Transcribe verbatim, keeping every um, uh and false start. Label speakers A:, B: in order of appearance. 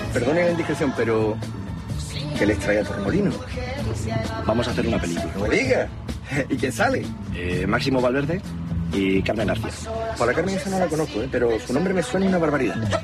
A: Perdone la indiscreción, pero... ¿qué les trae a Torremolinos?
B: Vamos a hacer una película.
A: ¡No me diga! ¿Y quién sale?
B: Eh, Máximo Valverde y Carmen García.
A: Por la Carmen esa no la conozco, ¿eh? Pero su nombre me suena una barbaridad.